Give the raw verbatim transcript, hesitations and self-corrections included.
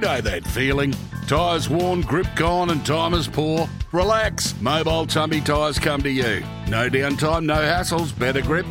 know that feeling. Tyres worn, grip gone and time is poor? Relax. Mobile Tumby Tyres come to you. No downtime, no hassles, better grips,